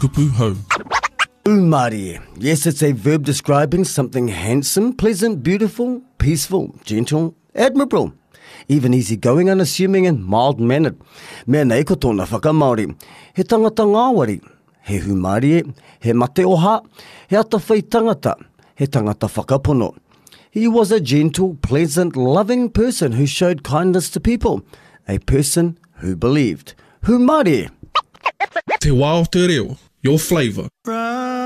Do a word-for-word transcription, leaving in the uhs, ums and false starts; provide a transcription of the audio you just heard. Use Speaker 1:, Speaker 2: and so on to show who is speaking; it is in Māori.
Speaker 1: kupu hau.
Speaker 2: Umari. Yes, it's a verb describing something handsome, pleasant, beautiful, peaceful, gentle, admirable, even easygoing, unassuming and mild-mannered. Mea nei ko tōna whakamaori. He tangata ngāwari. He humari e. He mate oha. He atawhai tangata. He tangata whakapono. He was a gentle, pleasant, loving person who showed kindness to people. A person who believed. Humari.
Speaker 1: Te wao te reo, your flavour.